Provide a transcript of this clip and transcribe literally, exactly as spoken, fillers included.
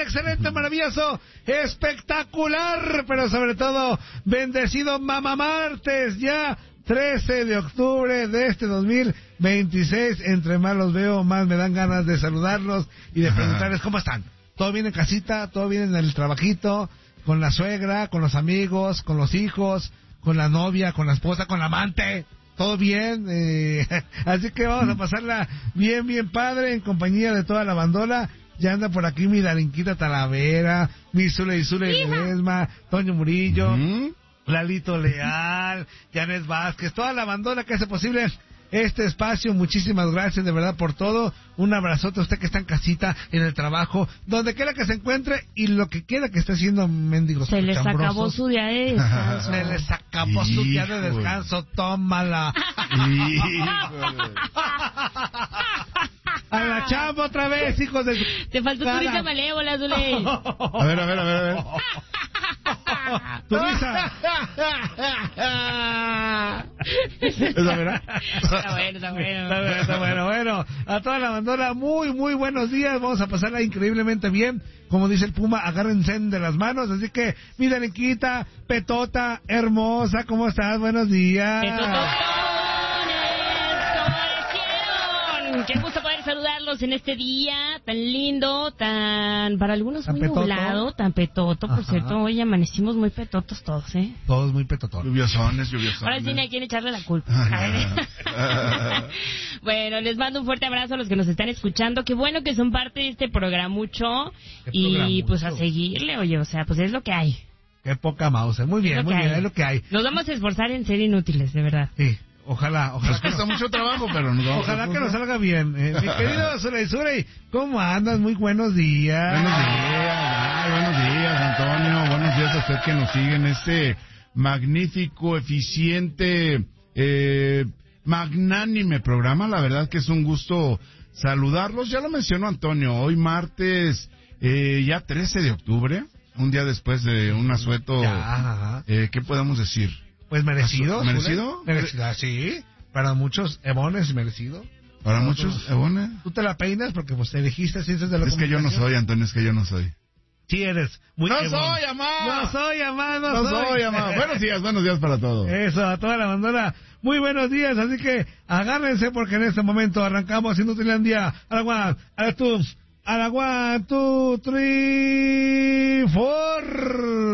excelente, maravilloso, espectacular, pero sobre todo, bendecido Mamá Martes, ya trece de octubre de este dos mil veintiséis. Entre más los veo, más me dan ganas de saludarlos y de preguntarles cómo están. ¿Todo bien en casita? ¿Todo bien en el trabajito? ¿Con la suegra? ¿Con los amigos? ¿Con los hijos? ¿Con la novia? ¿Con la esposa? ¿Con la amante? ¿Todo bien? Eh, así que vamos a pasarla bien, bien padre, en compañía de toda la bandola. Ya anda por aquí mi Darinquita Talavera, mi Zule y Zule Ledesma, Toño Murillo, uh-huh. Lalito Leal, Janet Vázquez, toda la bandola que hace posible este espacio. Muchísimas gracias de verdad por todo. Un abrazote a usted que está en casita, en el trabajo, donde quiera que se encuentre y lo que quiera que esté haciendo, mendigos. Se les acabó su día de descanso. Se les acabó su día de descanso. Tómala. A la chamba otra vez, hijos de... Te faltó tu risa malévola, Zule. A ver, a ver, a ver, a ver. Tu risa. ¿Esa verdad? Está bueno, está bueno. Está bueno, está bueno. Bueno, a toda la bandera, muy, muy buenos días. Vamos a pasarla increíblemente bien. Como dice el Puma, agárrense de las manos. Así que, mi Darinquita, Petota, hermosa, ¿cómo estás? Buenos días. Petotones, ¿cómo amanecieron? Qué gusto poder saludarlos en este día tan lindo, tan, para algunos muy nublado, tan petoto. Por Ajá. cierto, hoy amanecimos muy petotos todos, ¿eh? Todos muy petotones. Lluviosones, lluviosones. Ahora sí, ¿a quién echarle la culpa? Bueno, les mando un fuerte abrazo a los que nos están escuchando. Qué bueno que son parte de este programucho. Y programucho? Pues a seguirle, oye, o sea, pues es lo que hay. Qué poca mouse. Muy bien, muy bien, hay. Es lo que hay. Nos vamos a esforzar en ser inútiles, de verdad. Sí. Ojalá, ojalá. Nos cuesta mucho trabajo, pero nos vamos Ojalá que nos salga bien. Eh, mi querido Zule Zule, ¿cómo andas? Muy buenos días. Buenos días, ay, buenos días, Antonio. Buenos días a usted que nos sigue en este magnífico, eficiente, eh, magnánime programa. La verdad que es un gusto saludarlos. Ya lo mencionó Antonio, hoy martes, eh, ya trece de octubre, un día después de un asueto, ya, eh, ¿qué podemos decir? Pues merecido. ¿Merecido? Merecido, sí. Para muchos, Ebones, merecido. Para muchos, Ebones. Tú te la peinas porque pues te elegiste ciencias de la Es que yo no soy, Antonio, es que yo no soy. Sí eres. Muy ¡No ebon. soy, amá! ¡No soy, amá! ¡No, no soy, soy amá! Buenos días, buenos días para todos. Eso, a toda la bandera. Muy buenos días, así que agárrense porque en este momento arrancamos Inutilandia. A la one, a la two, a la one, two, three, four.